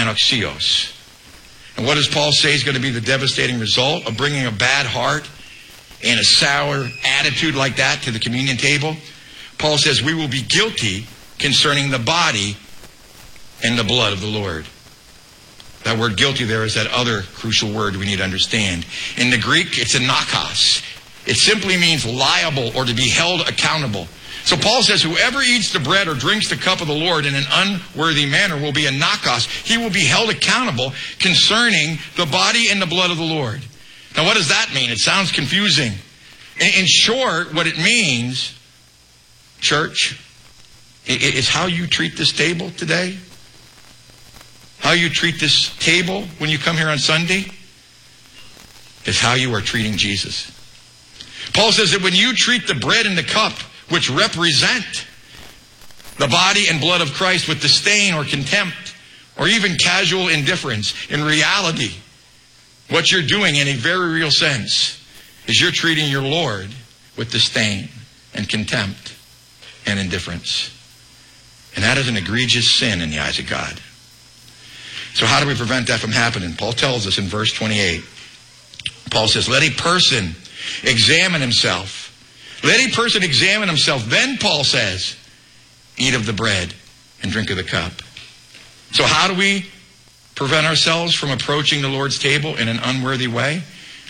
anoxios. And what does Paul say is going to be the devastating result of bringing a bad heart and a sour attitude like that to the communion table? Paul says we will be guilty concerning the body and the blood of the Lord. That word guilty there is that other crucial word we need to understand. In the Greek, it's anakos. It simply means liable or to be held accountable. So Paul says whoever eats the bread or drinks the cup of the Lord in an unworthy manner will be anakos. He will be held accountable concerning the body and the blood of the Lord. Now what does that mean? It sounds confusing. In short, what it means, church, is how you treat this table today. How you treat this table when you come here on Sunday is how you are treating Jesus. Paul says that when you treat the bread and the cup, which represent the body and blood of Christ, with disdain or contempt or even casual indifference, in reality, what you're doing in a very real sense is you're treating your Lord with disdain and contempt and indifference. And that is an egregious sin in the eyes of God. So how do we prevent that from happening? Paul tells us in verse 28. Paul says, let a person examine himself. Let a person examine himself. Then, Paul says, eat of the bread and drink of the cup. So how do we prevent ourselves from approaching the Lord's table in an unworthy way?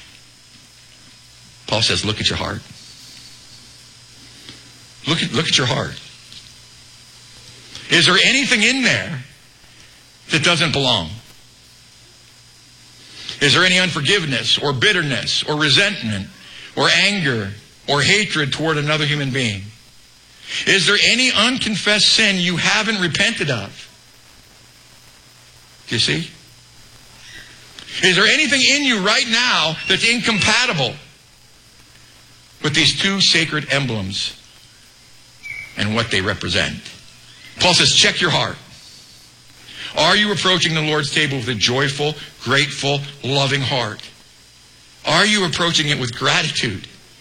Paul says, look at your heart. Look at your heart. Is there anything in there that doesn't belong? Is there any unforgiveness or bitterness or resentment or anger or hatred toward another human being? Is there any unconfessed sin you haven't repented of? Do you see? Is there anything in you right now that's incompatible with these two sacred emblems and what they represent? Paul says, check your heart. Are you approaching the Lord's table with a joyful, grateful, loving heart? Are you approaching it with gratitude?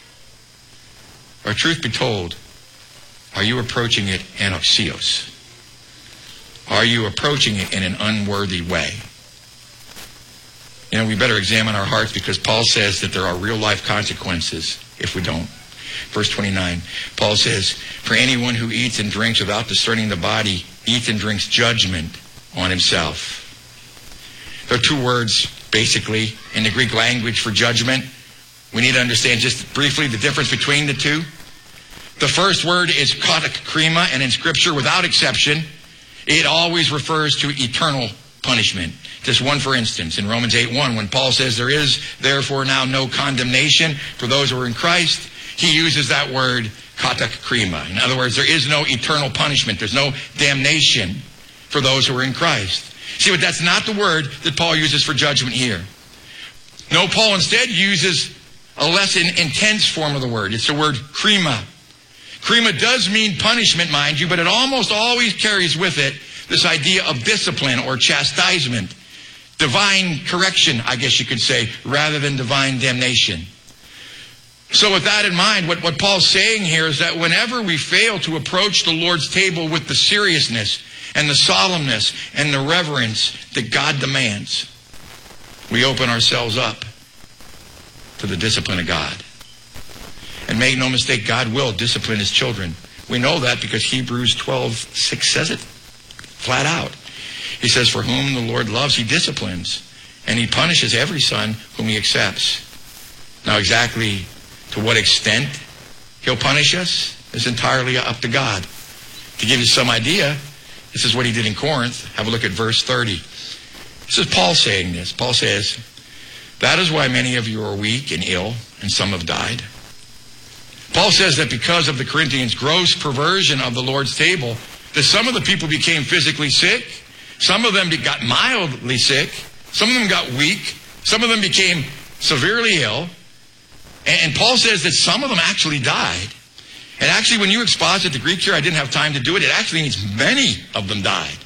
Or truth be told, are you approaching it anoxios? Are you approaching it in an unworthy way? You know, we better examine our hearts, because Paul says that there are real life consequences if we don't. Verse 29, Paul says, for anyone who eats and drinks without discerning the body eats and drinks judgment on himself. There are two words, basically, in the Greek language for judgment. We need to understand just briefly the difference between the two. The first word is katakrima, and in Scripture, without exception, it always refers to eternal punishment. Just one for instance, in Romans 8:1, when Paul says there is therefore now no condemnation for those who are in Christ, he uses that word katakrima. In other words, there is no eternal punishment. There's no damnation for those who are in Christ. See, but that's not the word that Paul uses for judgment here. No, Paul instead uses a less intense form of the word. It's the word krima. Krima does mean punishment, mind you, but it almost always carries with it this idea of discipline or chastisement. Divine correction, I guess you could say, rather than divine damnation. So with that in mind, what Paul's saying here is that whenever we fail to approach the Lord's table with the seriousness and the solemnness and the reverence that God demands, we open ourselves up to the discipline of God. And make no mistake, God will discipline his children. We know that because Hebrews 12:6 says it flat out. He says, for whom the Lord loves, he disciplines, and he punishes every son whom he accepts. Now exactly to what extent he'll punish us is entirely up to God. To give you some idea, this is what he did in Corinth. Have a look at verse 30. This is Paul saying this. Paul says, that is why many of you are weak and ill, and some have died. Paul says that because of the Corinthians' gross perversion of the Lord's table, that some of the people became physically sick, some of them got mildly sick, some of them got weak, some of them became severely ill, and Paul says that some of them actually died. And actually, when you exposit the Greek here, I didn't have time to do it, it actually means many of them died.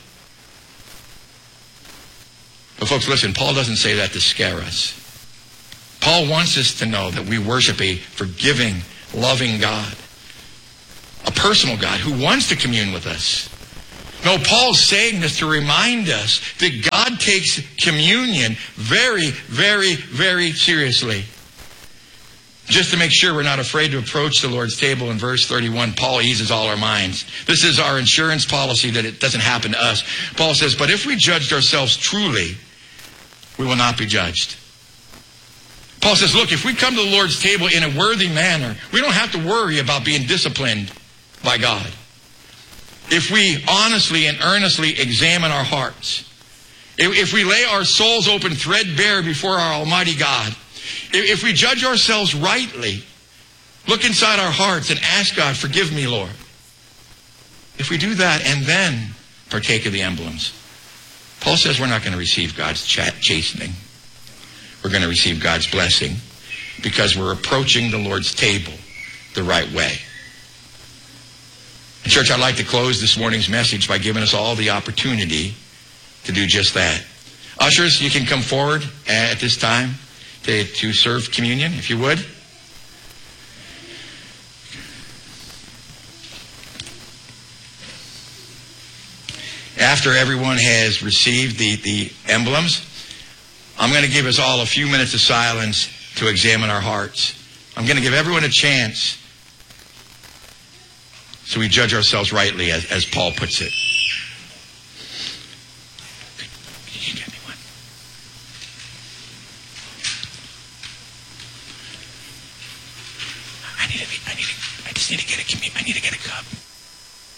But folks, listen, Paul doesn't say that to scare us. Paul wants us to know that we worship a forgiving, loving God, a personal God who wants to commune with us. No, Paul's saying this to remind us that God takes communion very, very, very seriously. Just to make sure we're not afraid to approach the Lord's table, in verse 31, Paul eases all our minds. This is our insurance policy that it doesn't happen to us. Paul says, but if we judged ourselves truly, we will not be judged. Paul says, look, if we come to the Lord's table in a worthy manner, we don't have to worry about being disciplined by God. If we honestly and earnestly examine our hearts, if we lay our souls open threadbare before our Almighty God, if we judge ourselves rightly, look inside our hearts and ask God, forgive me, Lord. If we do that and then partake of the emblems, Paul says we're not going to receive God's chastening. We're going to receive God's blessing because we're approaching the Lord's table the right way. And church, I'd like to close this morning's message by giving us all the opportunity to do just that. Ushers, you can come forward at this time to serve communion, if you would. After everyone has received the emblems, I'm going to give us all a few minutes of silence to examine our hearts. I'm going to give everyone a chance so we judge ourselves rightly, as Paul puts it. Can you get me one? I just need to get a